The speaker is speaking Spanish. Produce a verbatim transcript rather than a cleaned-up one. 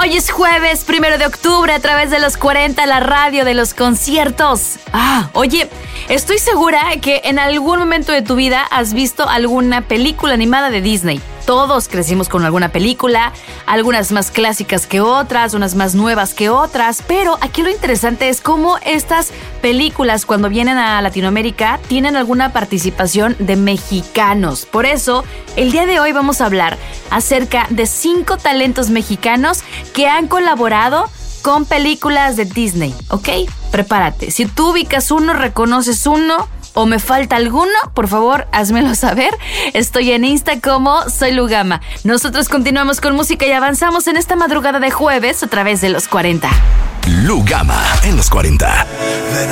Hoy es jueves, primero de octubre, a través de los cuarenta, la radio de los conciertos. Ah, oye, estoy segura que en algún momento de tu vida has visto alguna película animada de Disney. Todos crecimos con alguna película, algunas más clásicas que otras, unas más nuevas que otras, pero aquí lo interesante es cómo estas películas, cuando vienen a Latinoamérica, tienen alguna participación de mexicanos. Por eso, el día de hoy vamos a hablar acerca de cinco talentos mexicanos que han colaborado con películas de Disney, ¿ok? Prepárate. Si tú ubicas uno, reconoces uno o me falta alguno, por favor, házmelo saber. Estoy en Insta como Soy Lugama. Nosotros continuamos con música y avanzamos en esta madrugada de jueves a través de los cuarenta. Lugama en los cuarenta. Ven